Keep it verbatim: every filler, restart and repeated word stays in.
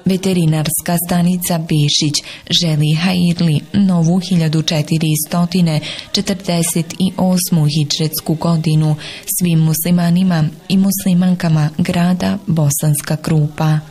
Veterinarska stanica Bešić želi Hairli novu hiljadu četiristo četrdeset osmu hidžretsku godinu svim muslimanima i muslimankama grada Bosanska Krupa.